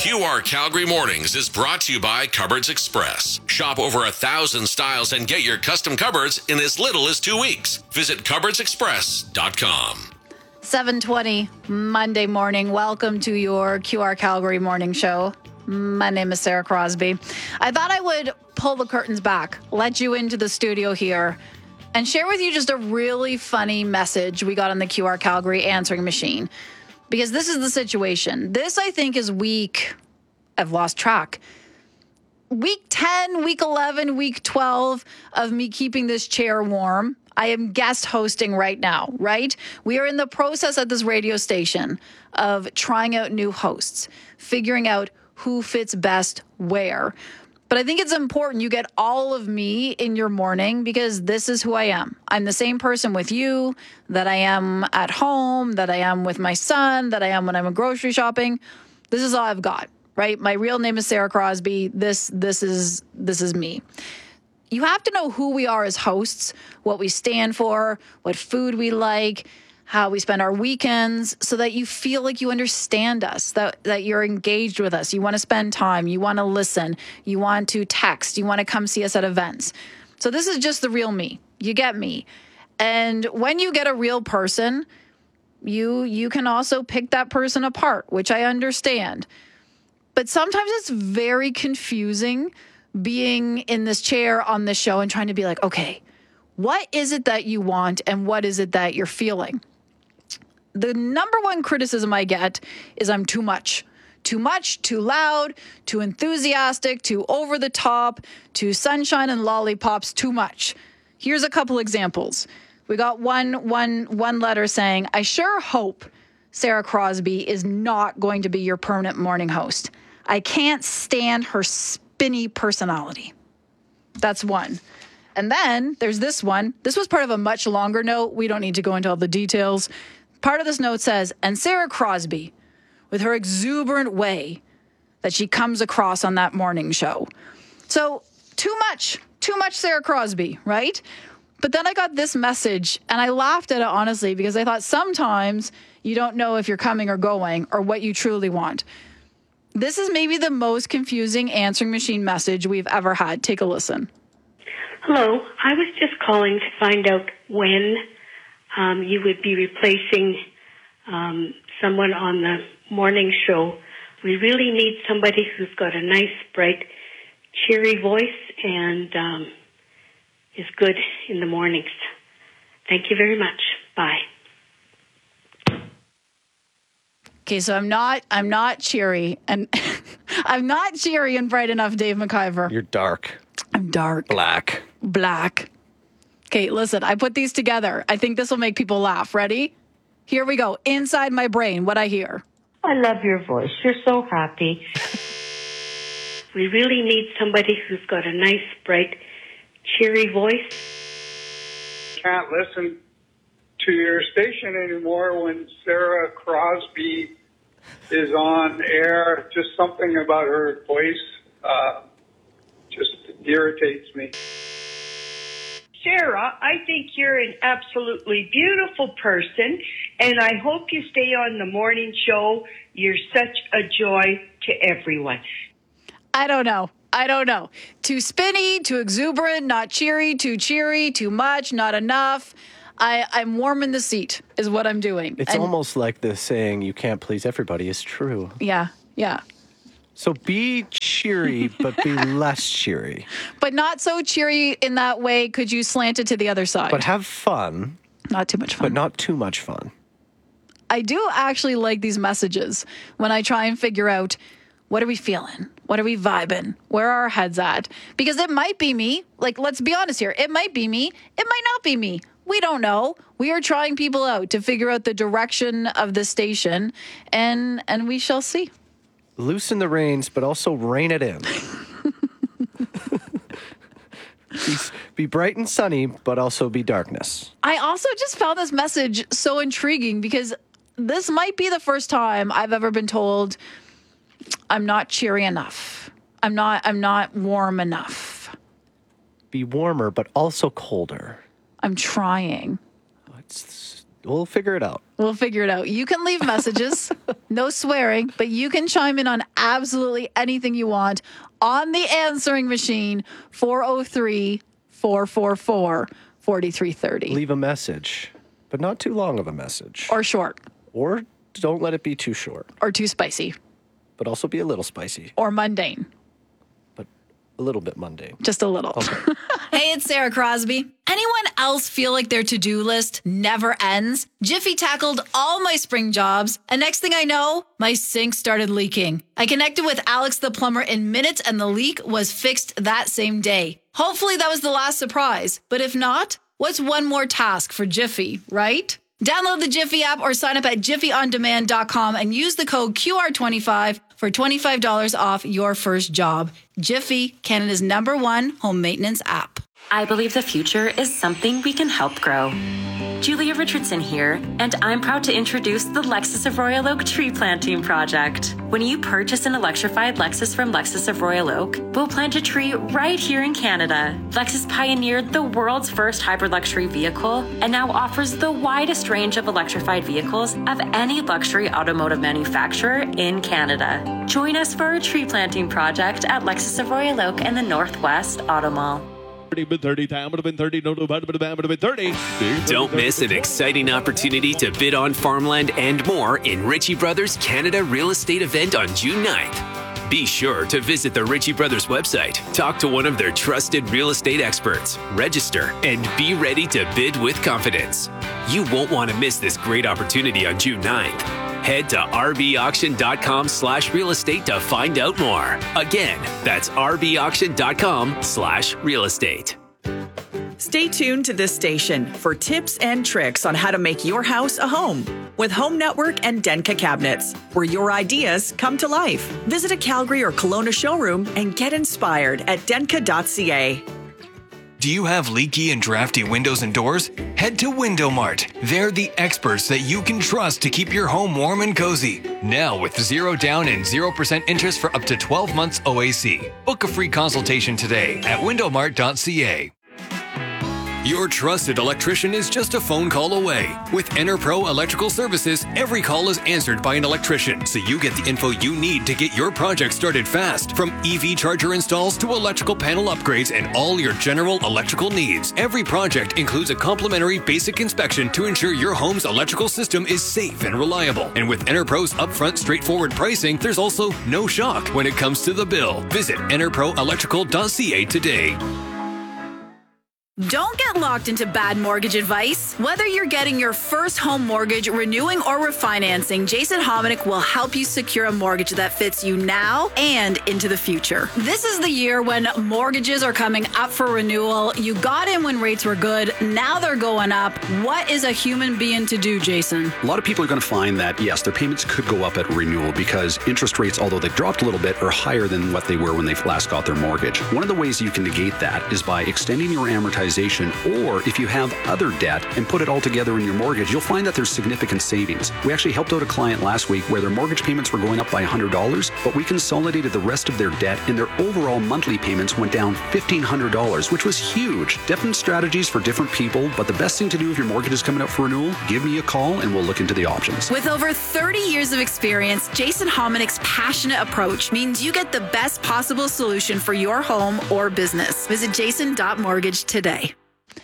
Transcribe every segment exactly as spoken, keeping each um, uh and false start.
Q R Calgary Mornings is brought to you by Cupboards Express. Shop over a thousand styles and get your custom cupboards in as little as two weeks. Visit cupboards express dot com. seven twenty Monday morning. Welcome to your Q R Calgary Morning Show. My name is Sarah Crosby. I thought I would pull the curtains back, let you into the studio here, and share with you just a really funny message we got on the Q R Calgary answering machine. Because this is the situation. This, I think, is week, I've lost track. Week ten, week eleven, week twelve of me keeping this chair warm. I am guest hosting right now, right? We are in the process at this radio station of trying out new hosts, figuring out who fits best where. But I think it's important you get all of me in your morning because this is who I am. I'm the same person with you that I am at home, that I am with my son, that I am when I'm grocery shopping. This is all I've got, right? My real name is Sarah Crosby. This this is this is me. You have to know who we are as hosts, what we stand for, what food we like, how we spend our weekends, so that you feel like you understand us, that, that you're engaged with us. You want to spend time. You want to listen. You want to text. You want to come see us at events. So this is just the real me. You get me. And when you get a real person, you you can also pick that person apart, which I understand. But sometimes it's very confusing being in this chair on this show and trying to be like, okay, what is it that you want and what is it that you're feeling? The number one criticism I get is I'm too much. Too much, too loud, too enthusiastic, too over the top, too sunshine and lollipops, too much. Here's a couple examples. We got one, one, one letter saying, I sure hope Sarah Crosby is not going to be your permanent morning host. I can't stand her spinny personality. That's one. And then there's this one. This was part of a much longer note. We don't need to go into all the details. Part of this note says, and Sarah Crosby, with her exuberant way that she comes across on that morning show. So too much, too much Sarah Crosby, right? But then I got this message and I laughed at it honestly because I thought sometimes you don't know if you're coming or going or what you truly want. This is maybe the most confusing answering machine message we've ever had. Take a listen. Hello. I was just calling to find out when um, you would be replacing um, someone on the morning show. We really need somebody who's got a nice, bright, cheery voice and um, is good in the mornings. Thank you very much. Bye. Okay, so I'm not I'm not cheery and I'm not cheery and bright enough, Dave McIver. You're dark. I'm dark. Black. Black. Okay, listen, I put these together. I think this will make people laugh. Ready? Here we go. Inside my brain, what I hear. I love your voice. You're so happy. We really need somebody who's got a nice, bright, cheery voice. Can't listen to your station anymore when Sarah Crosby is on air. Just something about her voice uh, just irritates me. Sarah, I think you're an absolutely beautiful person, and I hope you stay on the morning show. You're such a joy to everyone. I don't know. I don't know. Too spinny, too exuberant, not cheery, too cheery, too much, not enough. I, I'm warm in the seat is what I'm doing. It's and, almost like the saying, you can't please everybody is true. Yeah, yeah. So be cheery, but be less cheery. But not so cheery in that way. Could you slant it to the other side? But have fun. Not too much fun. But not too much fun. I do actually like these messages when I try and figure out what are we feeling? What are we vibing? Where are our heads at? Because it might be me. Like, let's be honest here. It might be me. It might not be me. We don't know. We are trying people out to figure out the direction of the station, and and we shall see. Loosen the reins, but also rein it in. be, be bright and sunny, but also be darkness. I also just found this message so intriguing because this might be the first time I've ever been told I'm not cheery enough. I'm not I'm not warm enough. Be warmer, but also colder. I'm trying. It's We'll figure it out. We'll figure it out. You can leave messages, no swearing, but you can chime in on absolutely anything you want on the answering machine, four oh three, four four four, four three three oh. Leave a message, but not too long of a message. Or short. Or don't let it be too short. Or too spicy. But also be a little spicy. Or mundane. But a little bit mundane. Just a little. Okay. Hey, it's Sarah Crosby. Anyone else feel like their to-do list never ends? Jiffy tackled all my spring jobs, and next thing I know, my sink started leaking. I connected with Alex the plumber in minutes, and the leak was fixed that same day. Hopefully that was the last surprise, but if not, what's one more task for Jiffy, right? Download the Jiffy app or sign up at jiffy on demand dot com and use the code Q R twenty-five for twenty-five dollars off your first job. Jiffy, Canada's number one home maintenance app. I believe the future is something we can help grow. Julia Richardson here, and I'm proud to introduce the Lexus of Royal Oak Tree Planting Project. When you purchase an electrified Lexus from Lexus of Royal Oak, we'll plant a tree right here in Canada. Lexus pioneered the world's first hybrid luxury vehicle and now offers the widest range of electrified vehicles of any luxury automotive manufacturer in Canada. Join us for our tree planting project at Lexus of Royal Oak in the Northwest Auto Mall. thirty time would have been thirty, no, no, would have been thirty. Don't miss an exciting opportunity to bid on farmland and more in Ritchie Brothers Canada Real Estate event on June ninth. Be sure to visit the Ritchie Brothers website, talk to one of their trusted real estate experts, register, and be ready to bid with confidence. You won't want to miss this great opportunity on June ninth. Head to rbauction.com slash real estate to find out more. Again, that's rbauction.com slash real estate. Stay tuned to this station for tips and tricks on how to make your house a home with Home Network and Denka Cabinets, where your ideas come to life. Visit a Calgary or Kelowna showroom and get inspired at denka dot c a. Do you have leaky and drafty windows and doors? Head to Window Mart. They're the experts that you can trust to keep your home warm and cozy. Now with zero down and zero percent interest for up to twelve months O A C. Book a free consultation today at window mart dot c a. Your trusted electrician is just a phone call away. With EnerPro Electrical Services, every call is answered by an electrician, so you get the info you need to get your project started fast. From E V charger installs to electrical panel upgrades and all your general electrical needs. Every project includes a complimentary basic inspection to ensure your home's electrical system is safe and reliable. And with EnerPro's upfront straightforward pricing, there's also no shock when it comes to the bill. Visit ener pro electrical dot c a today. Don't get locked into bad mortgage advice. Whether you're getting your first home mortgage, renewing, or refinancing, Jason Hominick will help you secure a mortgage that fits you now and into the future. This is the year when mortgages are coming up for renewal. You got in when rates were good. Now they're going up. What is a human being to do, Jason? A lot of people are going to find that, yes, their payments could go up at renewal because interest rates, although they've dropped a little bit, are higher than what they were when they last got their mortgage. One of the ways you can negate that is by extending your amortization, or if you have other debt and put it all together in your mortgage, you'll find that there's significant savings. We actually helped out a client last week where their mortgage payments were going up by one hundred dollars, but we consolidated the rest of their debt and their overall monthly payments went down fifteen hundred dollars, which was huge. Different strategies for different people, but the best thing to do if your mortgage is coming up for renewal, give me a call and we'll look into the options. With over thirty years of experience, Jason Hominick's passionate approach means you get the best possible solution for your home or business. Visit jason dot mortgage today.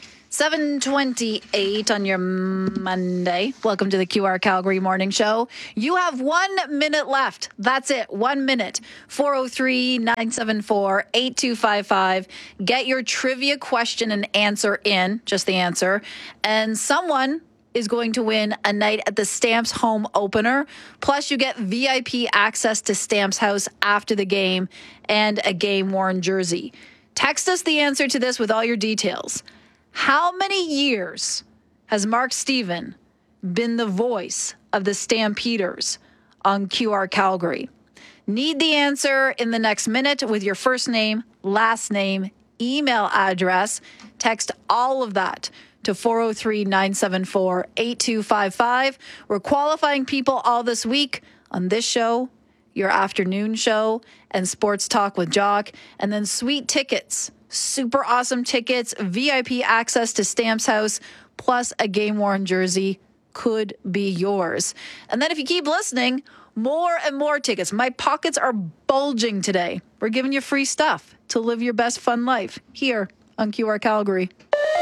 seven twenty-eight on your Monday. Welcome to the Q R Calgary Morning Show. You have one minute left. That's it. One minute. four oh three, nine seven four, eight two five five. Get your trivia question and answer in. Just the answer. And someone is going to win a night at the Stamps home opener. Plus, you get V I P access to Stamps House after the game and a game-worn jersey. Text us the answer to this with all your details. How many years has Mark Stephen been the voice of the Stampeders on Q R Calgary? Need the answer in the next minute with your first name, last name, email address. Text all of that to four oh three, nine seven four, eight two five five. We're qualifying people all this week on this show, your afternoon show, and Sports Talk with Jock, and then sweet tickets. Super awesome tickets, V I P access to Stamps House, plus a game-worn jersey could be yours. And then if you keep listening, more and more tickets. My pockets are bulging today. We're giving you free stuff to live your best fun life here on Q R Calgary.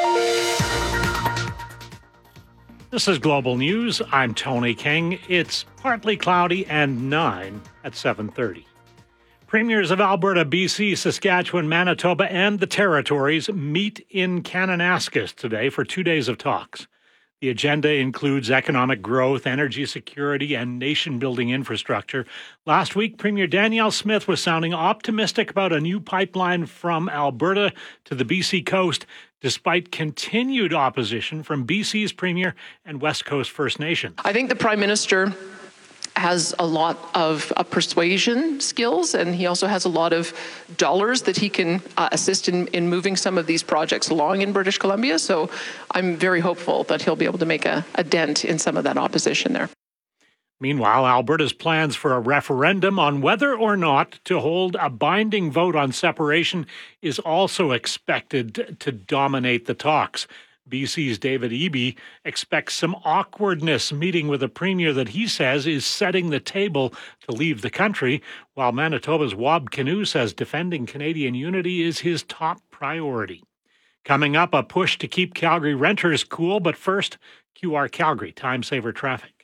This is Global News. I'm Tony King. It's partly cloudy and nine at seven thirty. Premiers of Alberta, B C, Saskatchewan, Manitoba, and the Territories meet in Kananaskis today for two days of talks. The agenda includes economic growth, energy security, and nation-building infrastructure. Last week, Premier Danielle Smith was sounding optimistic about a new pipeline from Alberta to the B C coast, despite continued opposition from B C's Premier and West Coast First Nations. I think the Prime Minister has a lot of uh, persuasion skills, and he also has a lot of dollars that he can uh, assist in, in moving some of these projects along in British Columbia. So I'm very hopeful that he'll be able to make a, a dent in some of that opposition there. Meanwhile, Alberta's plans for a referendum on whether or not to hold a binding vote on separation is also expected to dominate the talks. B C's David Eby expects some awkwardness meeting with a premier that he says is setting the table to leave the country, while Manitoba's Wab Kinew says defending Canadian unity is his top priority. Coming up, a push to keep Calgary renters cool, but first, Q R Calgary Time Saver Traffic.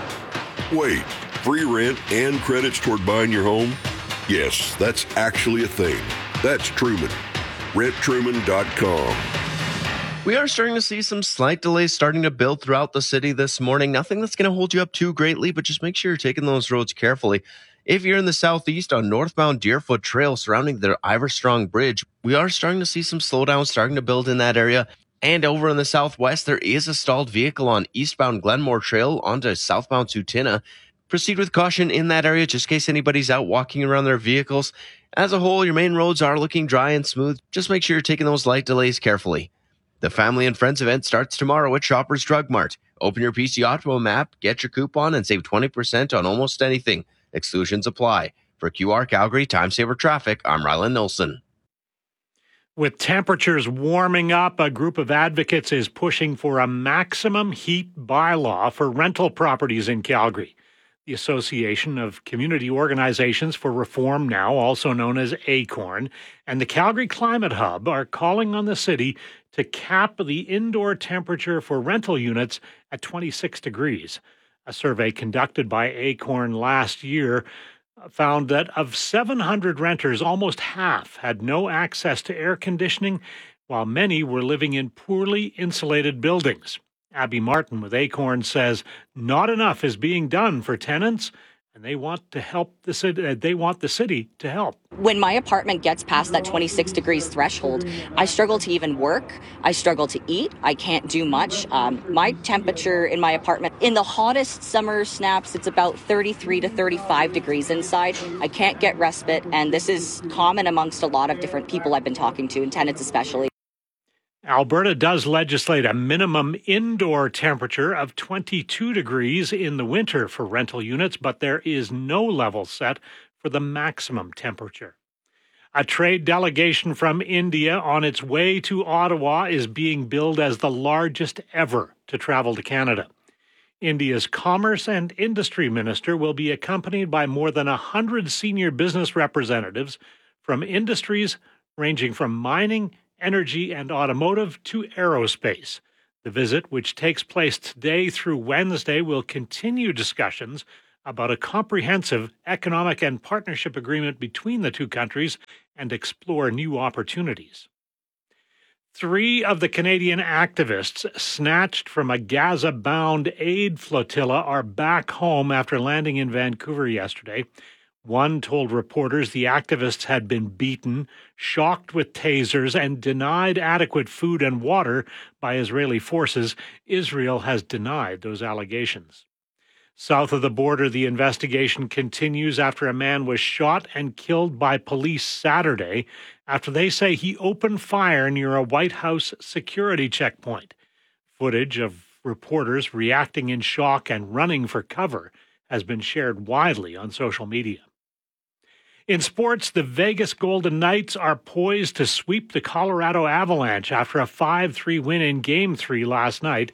Wait, free rent and credits toward buying your home? Yes, that's actually a thing. That's Truman. rent truman dot com. We are starting to see some slight delays starting to build throughout the city this morning. Nothing that's going to hold you up too greatly, but just make sure you're taking those roads carefully. If you're in the southeast on northbound Deerfoot Trail surrounding the Iverstrong Bridge, we are starting to see some slowdowns starting to build in that area. And over in the southwest, there is a stalled vehicle on eastbound Glenmore Trail onto southbound Sutina. Proceed with caution in that area just in case anybody's out walking around their vehicles. As a whole, your main roads are looking dry and smooth. Just make sure you're taking those light delays carefully. The Family and Friends event starts tomorrow at Shoppers Drug Mart. Open your P C Optimum app, get your coupon, and save twenty percent on almost anything. Exclusions apply. For Q R Calgary Time Saver Traffic, I'm Rylan Nilsson. With temperatures warming up, a group of advocates is pushing for a maximum heat bylaw for rental properties in Calgary. The Association of Community Organizations for Reform Now, also known as ACORN, and the Calgary Climate Hub are calling on the city to cap the indoor temperature for rental units at twenty-six degrees. A survey conducted by ACORN last year found that of seven hundred renters, almost half had no access to air conditioning, while many were living in poorly insulated buildings. Abby Martin with ACORN says not enough is being done for tenants, and they want to help the city. They want the city to help. When my apartment gets past that twenty-six degrees threshold, I struggle to even work. I struggle to eat. I can't do much. Um, my temperature in my apartment, in the hottest summer snaps, it's about thirty-three to thirty-five degrees inside. I can't get respite, and this is common amongst a lot of different people I've been talking to, and tenants especially. Alberta does legislate a minimum indoor temperature of twenty-two degrees in the winter for rental units, but there is no level set for the maximum temperature. A trade delegation from India on its way to Ottawa is being billed as the largest ever to travel to Canada. India's Commerce and Industry Minister will be accompanied by more than one hundred senior business representatives from industries ranging from mining, energy, and automotive to aerospace. The visit, which takes place today through Wednesday, will continue discussions about a comprehensive economic and partnership agreement between the two countries and explore new opportunities. Three of the Canadian activists snatched from a Gaza-bound aid flotilla are back home after landing in Vancouver yesterday. One told reporters the activists had been beaten, shocked with tasers, and denied adequate food and water by Israeli forces. Israel has denied those allegations. South of the border, the investigation continues after a man was shot and killed by police Saturday after they say he opened fire near a White House security checkpoint. Footage of reporters reacting in shock and running for cover has been shared widely on social media. In sports, the Vegas Golden Knights are poised to sweep the Colorado Avalanche after a five three win in Game three last night.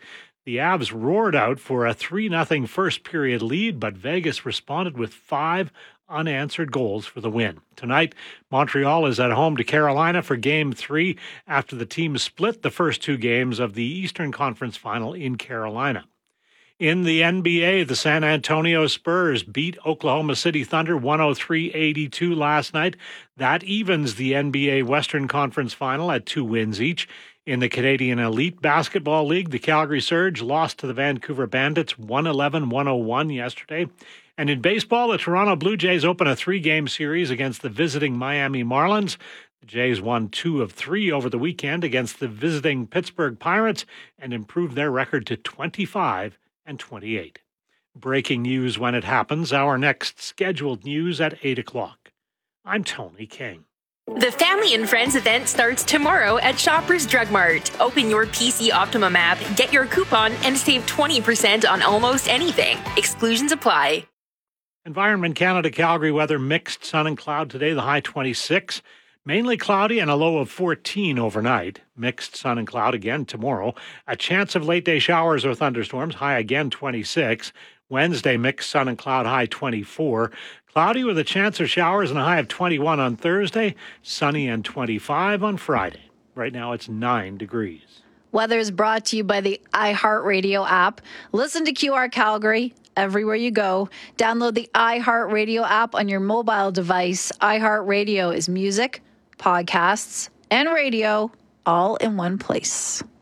The Avs roared out for a three nothing first period lead, but Vegas responded with five unanswered goals for the win. Tonight, Montreal is at home to Carolina for Game three after the team split the first two games of the Eastern Conference Final in Carolina. In the N B A, the San Antonio Spurs beat Oklahoma City Thunder one oh three eighty-two last night. That evens the N B A Western Conference Final at two wins each. In the Canadian Elite Basketball League, the Calgary Surge lost to the Vancouver Bandits one eleven to one oh one yesterday. And in baseball, the Toronto Blue Jays open a three-game series against the visiting Miami Marlins. The Jays won two of three over the weekend against the visiting Pittsburgh Pirates and improved their record to twenty-five and twenty-eight. Breaking news when it happens. Our next scheduled news at eight o'clock. I'm Tony King. The Family and Friends event starts tomorrow at Shoppers Drug Mart. Open your P C Optimum app, get your coupon, and save twenty percent on almost anything. Exclusions apply. Environment Canada Calgary weather, mixed sun and cloud today, the high twenty-six. Mainly cloudy and a low of fourteen overnight. Mixed sun and cloud again tomorrow. A chance of late-day showers or thunderstorms, high again twenty-six. Wednesday, mixed sun and cloud, high twenty-four. Cloudy with a chance of showers and a high of twenty-one on Thursday. Sunny and twenty-five on Friday. Right now it's nine degrees. Weather is brought to you by the iHeartRadio app. Listen to Q R Calgary everywhere you go. Download the iHeartRadio app on your mobile device. iHeartRadio is music, podcasts, and radio all in one place.